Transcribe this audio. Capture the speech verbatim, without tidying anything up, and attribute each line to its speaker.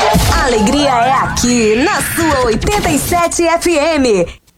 Speaker 1: A alegria é aqui, na sua oitenta e sete F M.